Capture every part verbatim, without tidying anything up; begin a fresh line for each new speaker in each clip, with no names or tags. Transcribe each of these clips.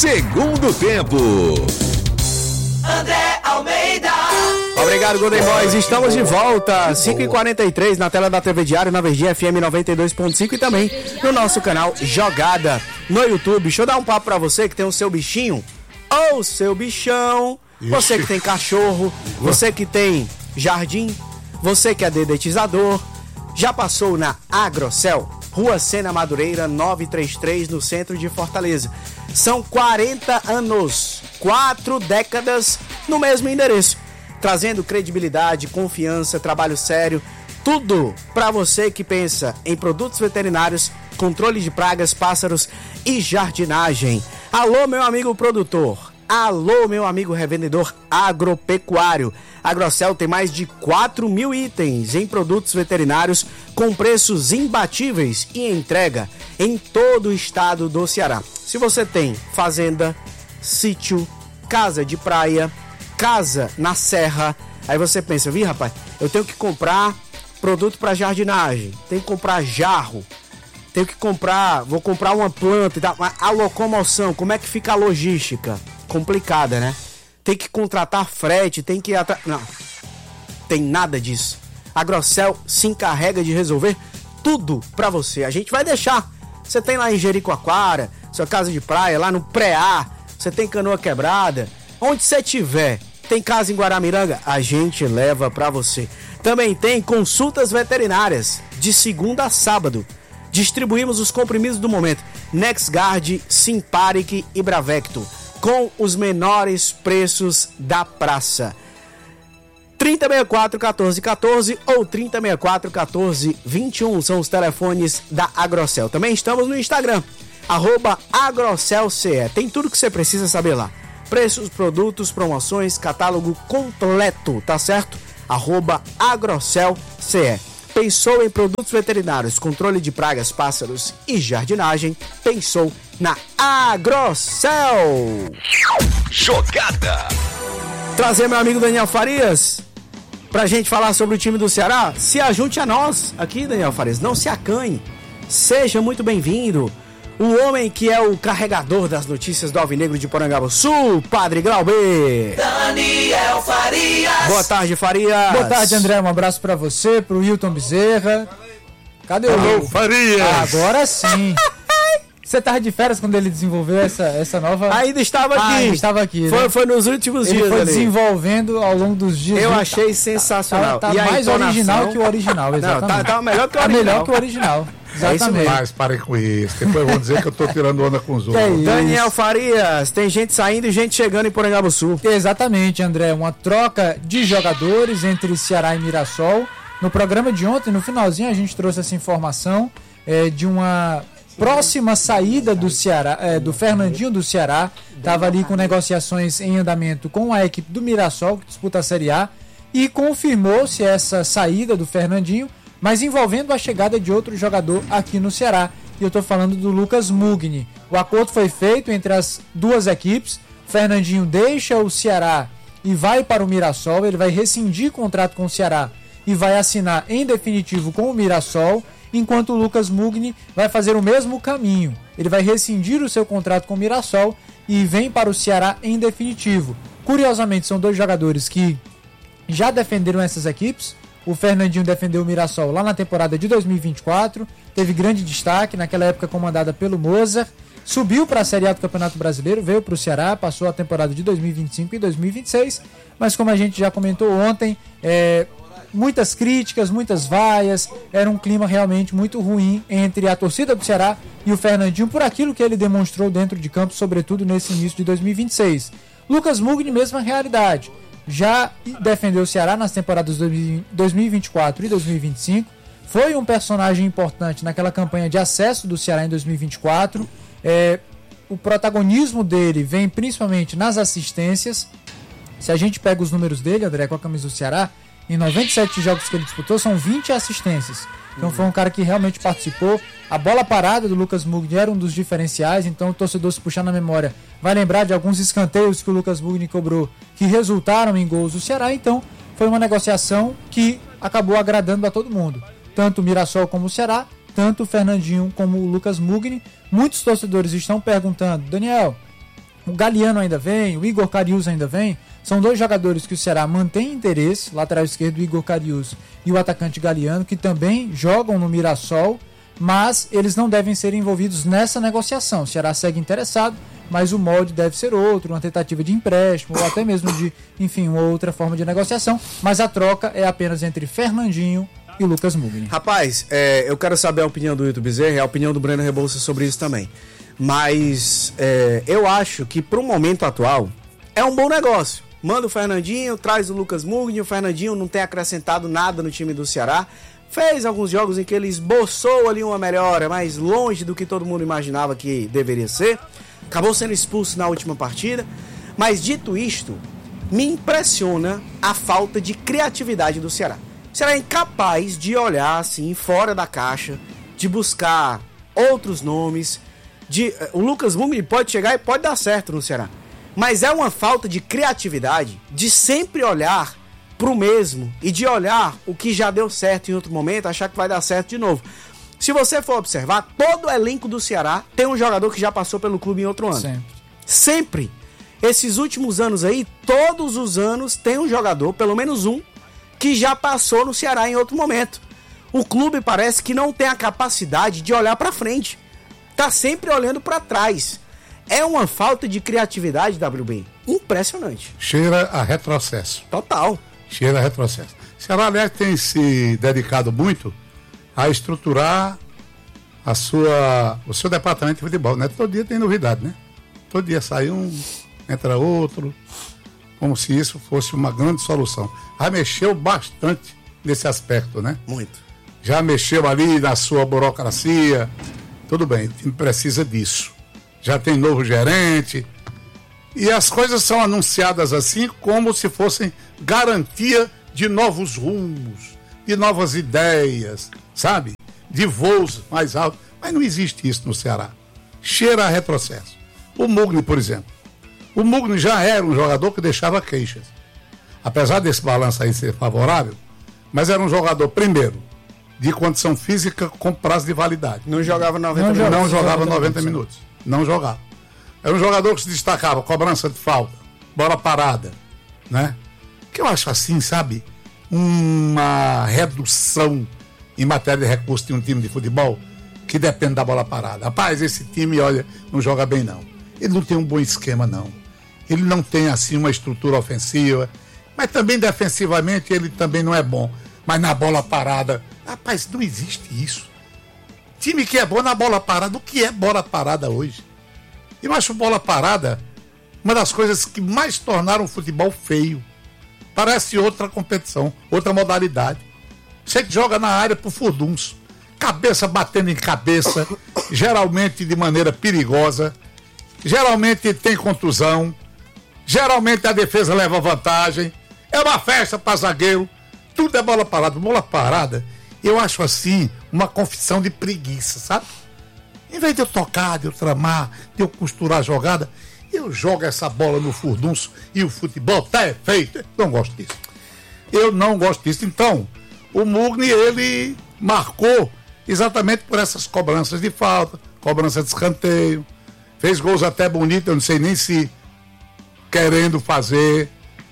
Segundo tempo.
André Almeida.
Obrigado, Golden Boys. Estamos de volta, cinco e quarenta e três, na tela da T V Diário, na Verdinha F M noventa e dois ponto cinco e também no nosso canal Jogada no YouTube. Deixa eu dar um papo pra você que tem o seu bichinho ou seu bichão, você que tem cachorro, você que tem jardim, você que é dedetizador, já passou na Agrocel, Rua Sena Madureira novecentos e trinta e três, no centro de Fortaleza. São quarenta anos, quatro décadas no mesmo endereço, trazendo credibilidade, confiança, trabalho sério, tudo para você que pensa em produtos veterinários, controle de pragas, pássaros e jardinagem. Alô, meu amigo produtor. Alô, meu amigo revendedor agropecuário. A Agrocel tem mais de quatro mil itens em produtos veterinários com preços imbatíveis e entrega em todo o estado do Ceará. Se você tem fazenda, sítio, casa de praia, casa na serra, aí você pensa, vi rapaz, eu tenho que comprar produto para jardinagem, tenho que comprar jarro, tenho que comprar, vou comprar uma planta e tal, a locomoção, como é que fica a logística? Complicada, né? Tem que contratar frete, tem que... Atra... Não, tem nada disso. A Agrocel se encarrega de resolver tudo pra você. A gente vai deixar. Você tem lá em Jericoacoara, sua casa de praia, lá no Preá, você tem canoa quebrada, onde você tiver, tem casa em Guaramiranga, a gente leva pra você. Também tem consultas veterinárias, de segunda a sábado. Distribuímos os comprimidos do momento, NexGard, Simparic e Bravecto, com os menores preços da praça. trinta sessenta e quatro, quatorze, quatorze ou trinta sessenta e quatro, quatorze, vinte e um são os telefones da Agrocel. Também estamos no Instagram, arroba AgrocelCE. Tem tudo que você precisa saber lá. Preços, produtos, promoções, catálogo completo, tá certo? Arroba AgrocelCE. Pensou em produtos veterinários, controle de pragas, pássaros e jardinagem? Pensou na Agrocel.
Jogada.
Trazer meu amigo Daniel Farias pra gente falar sobre o time do Ceará. Se ajunte a nós aqui, Daniel Farias. Não se acanhe. Seja muito bem-vindo. O homem que é o carregador das notícias do Alvinegro de Porangabuçu, Padre Glauber.
Daniel Farias.
Boa tarde, Farias.
Boa tarde, André. Um abraço pra você, pro Wilton Bezerra. Cadê o
Alô, Farias?
Agora sim. Você tava de férias quando ele desenvolveu essa, essa nova...
Ainda estava aqui.
Ah, ainda estava aqui,
Foi,
né?
foi nos últimos
Ele
dias
foi
ali.
desenvolvendo ao longo dos dias.
Eu
Tá-
achei sensacional.
Tá, tá
E a
mais
entonação-
original que o original, exatamente.
Não, tá, tá melhor que o
Tá
original.
melhor que o original.
isso
Exatamente.
Mas parem com isso. Depois vão dizer que eu tô tirando onda com os
Que é
outros.
isso?
Daniel Farias, tem gente saindo e gente chegando em Porangabuçu.
Exatamente, André. Uma troca de jogadores entre Ceará e Mirassol. No programa de ontem, no finalzinho, a gente trouxe essa informação é, de uma próxima saída do Ceará, é, do Fernandinho do Ceará. Estava ali com negociações em andamento com a equipe do Mirassol, que disputa a Série A. E confirmou-se essa saída do Fernandinho, mas envolvendo a chegada de outro jogador aqui no Ceará. E eu estou falando do Lucas Mugni. O acordo foi feito entre as duas equipes. O Fernandinho deixa o Ceará e vai para o Mirassol. Ele vai rescindir contrato com o Ceará e vai assinar em definitivo com o Mirassol, enquanto o Lucas Mugni vai fazer o mesmo caminho. Ele vai rescindir o seu contrato com o Mirassol e vem para o Ceará em definitivo. Curiosamente, são dois jogadores que já defenderam essas equipes. O Fernandinho defendeu o Mirassol lá na temporada de dois mil e vinte e quatro, teve grande destaque, naquela época comandada pelo Mozart, subiu para a Série A do Campeonato Brasileiro, veio para o Ceará, passou a temporada de dois mil e vinte e cinco e dois mil e vinte e seis, mas como a gente já comentou ontem, é, muitas críticas, muitas vaias, era um clima realmente muito ruim entre a torcida do Ceará e o Fernandinho por aquilo que ele demonstrou dentro de campo, sobretudo nesse início de dois mil e vinte e seis. Lucas Mugni, mesma realidade. Já defendeu o Ceará nas temporadas dois mil e vinte e quatro e dois mil e vinte e cinco. Foi um personagem importante naquela campanha de acesso do Ceará em dois mil e vinte e quatro. É, o protagonismo dele vem principalmente nas assistências. Se a gente pega os números dele, André, com a camisa do Ceará, em noventa e sete jogos que ele disputou, são vinte assistências. Então foi um cara que realmente participou. A bola parada do Lucas Mugni era um dos diferenciais, então o torcedor, se puxar na memória, vai lembrar de alguns escanteios que o Lucas Mugni cobrou que resultaram em gols do Ceará. Então foi uma negociação que acabou agradando a todo mundo, tanto o Mirassol como o Ceará, tanto o Fernandinho como o Lucas Mugni. Muitos torcedores estão perguntando: Daniel, o Galiano ainda vem, o Igor Carius ainda vem. São dois jogadores que o Ceará mantém interesse, lateral esquerdo Igor Carius e o atacante Galiano, que também jogam no Mirassol, mas eles não devem ser envolvidos nessa negociação. O Ceará segue interessado, mas o molde deve ser outro, uma tentativa de empréstimo ou até mesmo de, enfim, uma outra forma de negociação, mas a troca é apenas entre Fernandinho e Lucas Mugni.
Rapaz, é, eu quero saber a opinião do Ito Bezerra e a opinião do Breno Rebouças sobre isso também. Mas é, eu acho que para o momento atual é um bom negócio. Manda o Fernandinho, traz o Lucas Mugni. O Fernandinho não tem acrescentado nada no time do Ceará. Fez alguns jogos em que ele esboçou ali uma melhora, mas longe do que todo mundo imaginava que deveria ser. Acabou sendo expulso na última partida. Mas dito isto, me impressiona a falta de criatividade do Ceará. O Ceará é incapaz de olhar assim fora da caixa, de buscar outros nomes. De, o Lucas Mugni pode chegar e pode dar certo no Ceará. Mas é uma falta de criatividade de sempre olhar pro mesmo e de olhar o que já deu certo em outro momento, achar que vai dar certo de novo. Se você for observar, todo o elenco do Ceará tem um jogador que já passou pelo clube em outro ano.
Sempre.
Sempre. Esses últimos anos aí, todos os anos tem um jogador, pelo menos um, que já passou no Ceará em outro momento. O clube parece que não tem a capacidade de olhar pra frente. Tá sempre olhando pra trás. É uma falta de criatividade, W B. Impressionante.
Cheira a retrocesso.
Total.
Cheira a retrocesso. O Ceará, aliás, tem se dedicado muito a estruturar a sua, o seu departamento de futebol, né? Todo dia tem novidade, né? Todo dia sai um, entra outro, como se isso fosse uma grande solução. Já mexeu bastante nesse aspecto, né?
Muito.
Já mexeu ali na sua burocracia. Tudo bem, o time precisa disso. Já tem novo gerente. E as coisas são anunciadas assim como se fossem garantia de novos rumos, de novas ideias, sabe? De voos mais altos. Mas não existe isso no Ceará. Cheira a retrocesso. O Mugni, por exemplo. O Mugni já era um jogador que deixava queixas. Apesar desse balanço aí ser favorável, mas era um jogador, primeiro, de condição física com prazo de validade.
Não jogava noventa
Não,
minutos.
não jogava noventa minutos. Não jogava. Era um jogador que se destacava, cobrança de falta, bola parada, né? Que eu acho assim, sabe? Uma redução em matéria de recursos de um time de futebol que depende da bola parada. Rapaz, esse time, olha, não joga bem não. Ele não tem um bom esquema não. Ele não tem assim uma estrutura ofensiva, mas também defensivamente ele também não é bom. Mas na bola parada, rapaz, não existe isso. Time que é bom na bola parada, o que é bola parada hoje? Eu acho bola parada uma das coisas que mais tornaram o futebol feio. Parece outra competição, outra modalidade. Você que joga na área pro furdunço, cabeça batendo em cabeça, geralmente de maneira perigosa, geralmente tem contusão, geralmente a defesa leva vantagem, é uma festa para zagueiro, tudo é bola parada. Bola parada, eu acho assim, uma confissão de preguiça, sabe? Em vez de eu tocar, de eu tramar, de eu costurar a jogada, eu jogo essa bola no furdunço e o futebol tá é feito. Não gosto disso. Eu não gosto disso. Então, o Mugni, ele marcou exatamente por essas cobranças de falta, cobrança de escanteio, fez gols até bonitos, eu não sei nem se querendo fazer.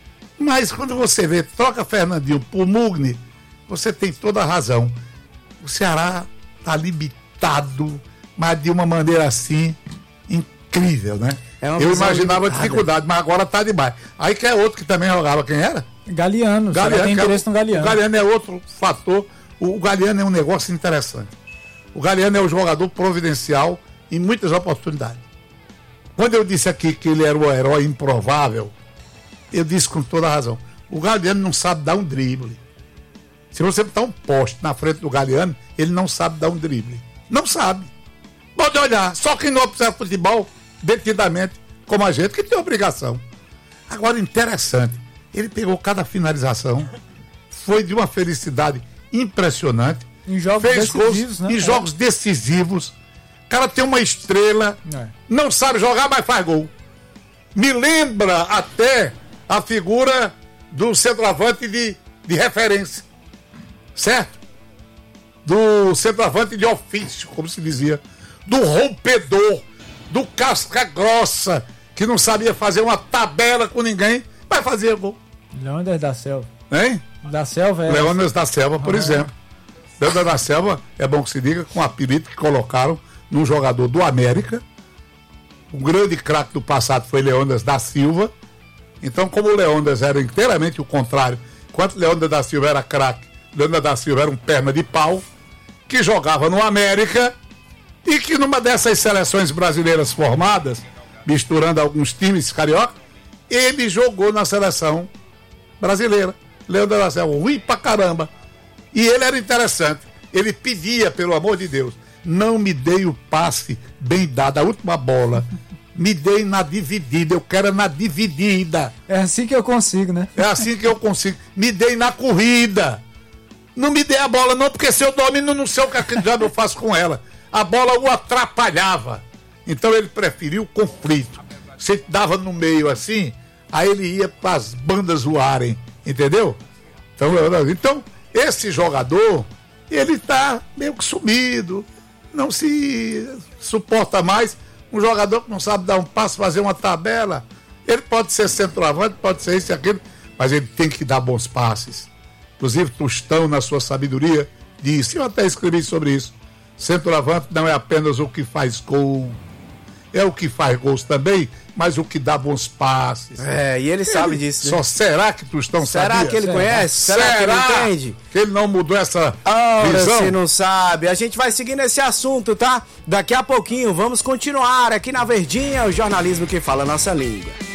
Mas quando você vê, troca Fernandinho por Mugni, você tem toda a razão. O Ceará tá limitado, mas de uma maneira assim, incrível, né?
É uma
eu
visão
imaginava
limitada.
dificuldade, mas agora tá demais. Aí que é outro que também jogava, quem era?
Galiano, você tem interesse
é,
no Galiano.
O Galiano é outro fator. O, o Galiano é um negócio interessante. O Galiano é um jogador providencial em muitas oportunidades. Quando eu disse aqui que ele era o herói improvável, eu disse com toda a razão. O Galiano não sabe dar um drible. Se você botar um poste na frente do Galiano, ele não sabe dar um drible. Não sabe. Pode olhar. Só quem não observa futebol detidamente, como a gente, que tem obrigação. Agora, interessante. Ele pegou cada finalização. Foi de uma felicidade impressionante.
Em jogos
Fez
decisivos,
gols
né?
em jogos decisivos. O cara tem uma estrela.
É.
Não sabe jogar, mas faz gol. Me lembra até a figura do centroavante de, de referência. Certo? Do centroavante de ofício, como se dizia. Do rompedor. Do casca grossa. que não sabia fazer uma tabela com ninguém, vai fazer gol.
Leônidas da Selva.
Hein?
Da Selva é.
Leônidas da Selva, por
Ah,
exemplo. Leônidas da Selva, é bom que se diga, com o apelido que colocaram num jogador do América. O grande craque do passado foi Leônidas da Silva. Então, como o Leônidas era inteiramente o contrário, enquanto Leônidas da Silva era craque, Leônidas da Silva era um perna de pau, que jogava no América e que numa dessas seleções brasileiras formadas, misturando alguns times carioca, ele jogou na seleção brasileira. Leônidas da Silva, ruim pra caramba. E ele era interessante. Ele pedia, pelo amor de Deus, não me dei o passe bem dado, a última bola. Me dei na dividida, eu quero na dividida.
É assim que eu consigo, né?
É assim que eu consigo. Me dei na corrida. Não me dê a bola não, porque se eu domino, não sei o que eu faço com ela. A bola o atrapalhava. Então ele preferiu o conflito. Você dava no meio assim, aí ele ia para as bandas voarem, entendeu? Então, então, esse jogador, ele tá meio que sumido, não se suporta mais. Um jogador que não sabe dar um passo, fazer uma tabela, ele pode ser centroavante, pode ser isso e aquilo, mas ele tem que dar bons passes. Inclusive, Tostão, na sua sabedoria, disse, eu até escrevi sobre isso, centroavante não é apenas o que faz gol, é o que faz gols também, mas o que dá bons passes.
É, e ele sabe
Ele-
disso, né?
Só será que Tostão
Será
sabia?
que ele
Será?
conhece? Será, que ele entende?
que ele não mudou essa
Ora,
visão?
se não sabe. A gente vai seguindo esse assunto, tá? Daqui a pouquinho vamos continuar aqui na Verdinha, o jornalismo que fala a nossa língua.